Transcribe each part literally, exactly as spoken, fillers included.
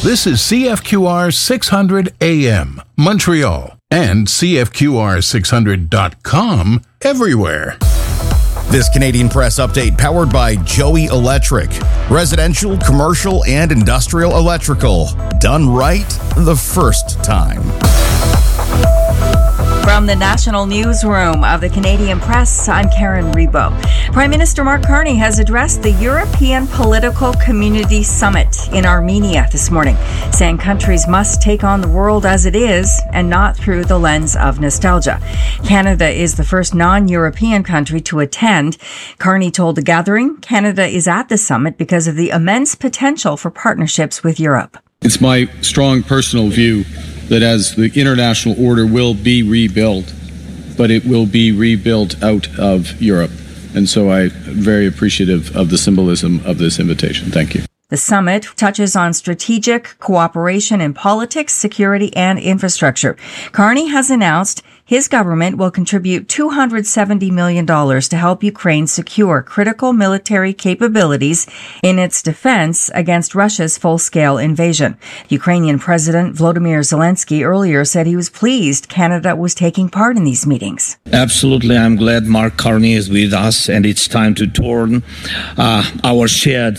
This is C F Q R six hundred A M, Montreal, and C F Q R six hundred dot com everywhere. This Canadian Press update powered by Joey Electric. Residential, commercial, and industrial electrical. Done right the first time. From the national newsroom of the Canadian Press, I'm Karen Rebo. Prime Minister Mark Carney has addressed the European Political Community Summit in Armenia this morning, saying countries must take on the world as it is and not through the lens of nostalgia. Canada is the first non-European country to attend. Carney told the gathering Canada is at the summit because of the immense potential for partnerships with Europe. It's my strong personal view that as the international order will be rebuilt, but it will be rebuilt out of Europe. And so I'm very appreciative of the symbolism of this invitation. Thank you. The summit touches on strategic cooperation in politics, security, and infrastructure. Carney has announced his government will contribute two hundred seventy million dollars to help Ukraine secure critical military capabilities in its defense against Russia's full-scale invasion. Ukrainian President Volodymyr Zelensky earlier said he was pleased Canada was taking part in these meetings. Absolutely. I'm glad Mark Carney is with us, and it's time to turn uh, our shared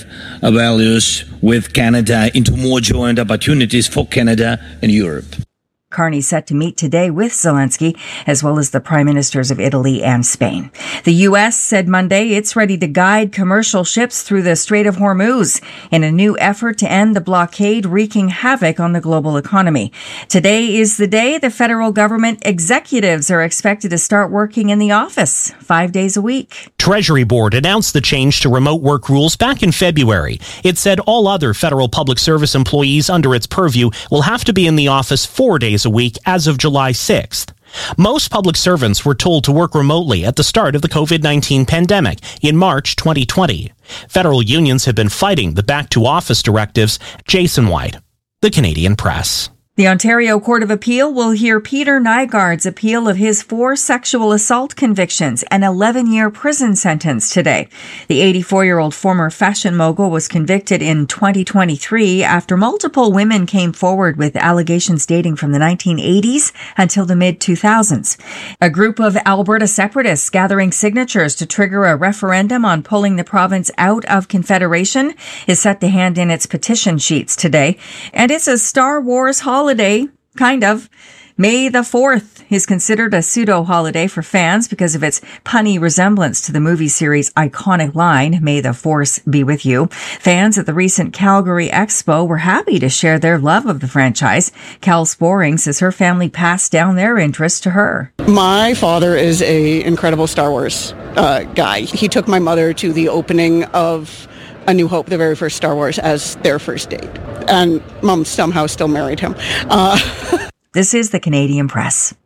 values with Canada into more joint opportunities for Canada and Europe. Carney set to meet today with Zelensky, as well as the prime ministers of Italy and Spain. The U S said Monday it's ready to guide commercial ships through the Strait of Hormuz in a new effort to end the blockade wreaking havoc on the global economy. Today is the day the federal government executives are expected to start working in the office five days a week. Treasury Board announced the change to remote work rules back in February. It said all other federal public service employees under its purview will have to be in the office four days a week as of July sixth. Most public servants were told to work remotely at the start of the covid nineteen pandemic in March twenty twenty. Federal unions have been fighting the back-to-office directives. Jason White, the Canadian Press. The Ontario Court of Appeal will hear Peter Nygard's appeal of his four sexual assault convictions and eleven-year prison sentence today. The eighty-four-year-old former fashion mogul was convicted in twenty twenty-three after multiple women came forward with allegations dating from the nineteen eighties until the mid two thousands. A group of Alberta separatists gathering signatures to trigger a referendum on pulling the province out of Confederation is set to hand in its petition sheets today. And it's a Star Wars holiday. Holiday, kind of. May the fourth is considered a pseudo-holiday for fans because of its punny resemblance to the movie series' iconic line, May the Force be with you. Fans at the recent Calgary Expo were happy to share their love of the franchise. Cal Sporing says her family passed down their interest to her. My father is a incredible Star Wars uh, guy. He took my mother to the opening of A New Hope, the very first Star Wars, as their first date. And Mom somehow still married him. Uh, this is the Canadian Press.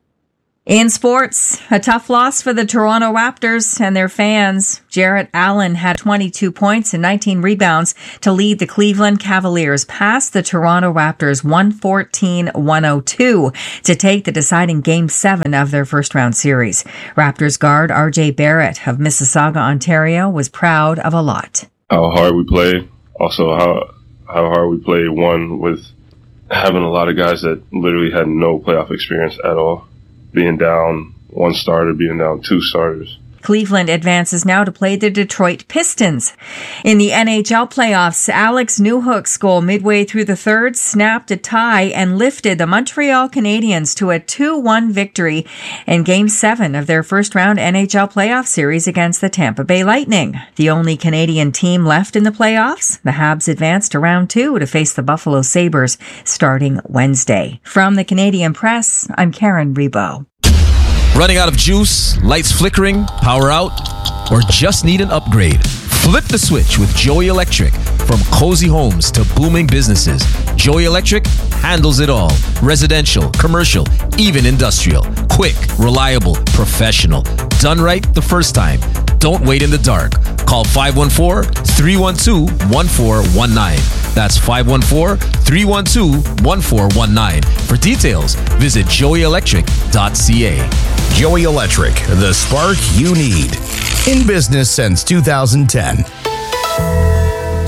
In sports, a tough loss for the Toronto Raptors and their fans. Jarrett Allen had twenty-two points and nineteen rebounds to lead the Cleveland Cavaliers past the Toronto Raptors one fourteen to one oh two to take the deciding Game seven of their first-round series. Raptors guard R J Barrett of Mississauga, Ontario, was proud of a lot. How hard we play, also how how hard we play, one, with having a lot of guys that literally had no playoff experience at all, being down one starter, being down two starters. Cleveland advances now to play the Detroit Pistons. In the N H L playoffs, Alex Newhook's goal midway through the third snapped a tie and lifted the Montreal Canadiens to a two one victory in Game seven of their first-round N H L playoff series against the Tampa Bay Lightning. The only Canadian team left in the playoffs, the Habs advanced to round two to face the Buffalo Sabres starting Wednesday. From the Canadian Press, I'm Karen Rebo. Running out of juice, lights flickering, power out, or just need an upgrade? Flip the switch with Joey Electric. From cozy homes to booming businesses, Joey Electric handles it all. Residential, commercial, even industrial. Quick, reliable, professional. Done right the first time. Don't wait in the dark. Call five one four, three one two, one four one nine. That's five one four, three one two, one four one nine. For details, visit joey electric dot c a. Joey Electric, the spark you need. In business since two thousand ten.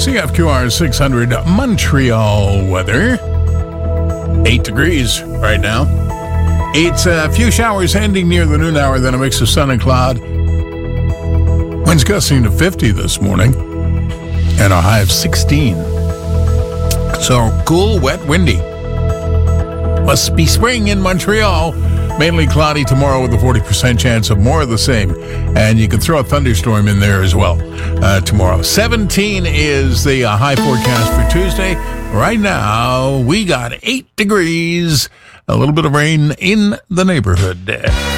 C F Q R six hundred Montreal weather. Eight degrees right now. It's a few showers ending near the noon hour, then a mix of sun and cloud. Winds gusting to fifty this morning and a high of sixteen. So cool, wet, windy. Must be spring in Montreal. Mainly cloudy tomorrow with a forty percent chance of more of the same. And you can throw a thunderstorm in there as well uh, tomorrow. seventeen is the uh, high forecast for Tuesday. Right now, we got eight degrees. A little bit of rain in the neighborhood.